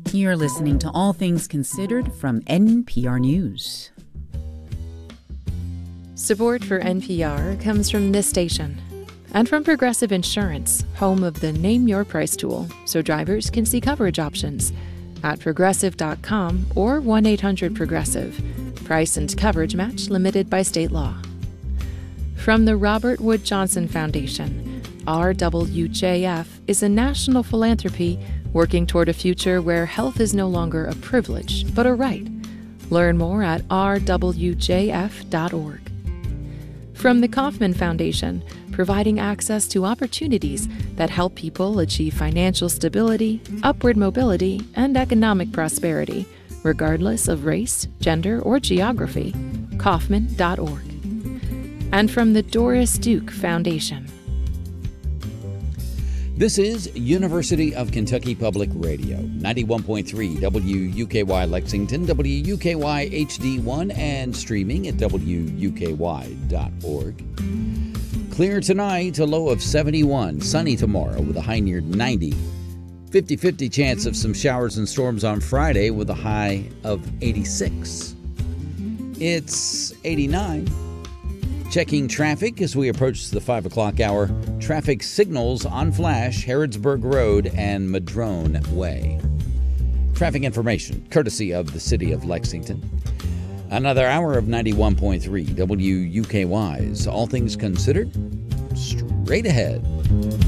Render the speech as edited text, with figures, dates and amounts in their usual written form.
You're listening to All Things Considered from NPR News. Support for NPR comes from this station and from Progressive Insurance, home of the Name Your Price tool, so drivers can see coverage options at progressive.com or 1-800-PROGRESSIVE. Price and coverage match limited by state law. From the Robert Wood Johnson Foundation, RWJF is a national philanthropy working toward a future where health is no longer a privilege, but a right. Learn more at rwjf.org. From the Kauffman Foundation, providing access to opportunities that help people achieve financial stability, upward mobility, and economic prosperity, regardless of race, gender, or geography. Kauffman.org. And from the Doris Duke Foundation. This is University of Kentucky Public Radio, 91.3 WUKY Lexington, WUKY HD1, and streaming at WUKY.org. Clear tonight, a low of 71. Sunny tomorrow with a high near 90. 50-50 chance of some showers and storms on Friday with a high of 86. It's 89. Checking traffic as we approach the 5 o'clock hour. Traffic signals on flash, Harrodsburg Road and Madrone Way. Traffic information, courtesy of the City of Lexington. Another hour of 91.3 WUKY's All Things Considered, straight ahead.